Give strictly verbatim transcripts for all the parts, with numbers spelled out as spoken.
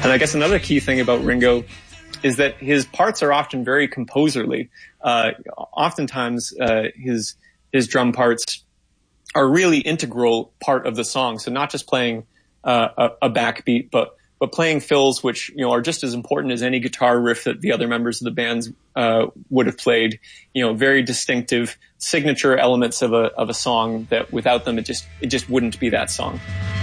And I guess another key thing about Ringo is that his parts are often very composerly. Uh, oftentimes, uh, his his drum parts are really integral part of the song. So not just playing uh, a, a backbeat, but but playing fills, which you know are just as important as any guitar riff that the other members of the band uh, would have played. You know, very distinctive signature elements of a of a song that without them, it just it just wouldn't be that song.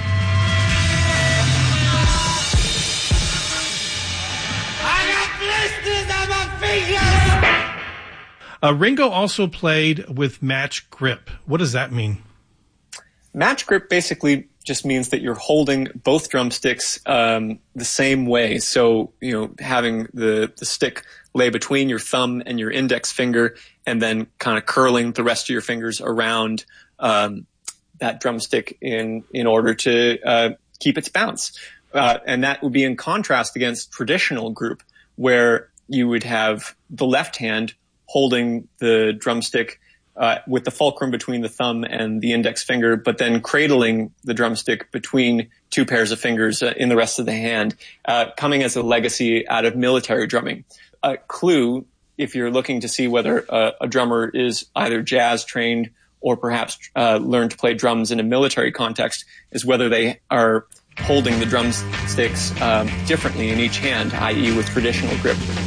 Uh, Ringo also played with match grip. What does that mean? Match grip basically just means that you're holding both drumsticks um, the same way. So, you know, having the, the stick lay between your thumb and your index finger and then kind of curling the rest of your fingers around um, that drumstick in, in order to uh, keep its bounce. Uh, and that would be in contrast against traditional group, where you would have the left hand holding the drumstick uh, with the fulcrum between the thumb and the index finger, but then cradling the drumstick between two pairs of fingers uh, in the rest of the hand, uh, coming as a legacy out of military drumming. A clue, if you're looking to see whether a, a drummer is either jazz trained or perhaps uh, learned to play drums in a military context, is whether they are holding the drumsticks um, differently in each hand, that is with traditional grip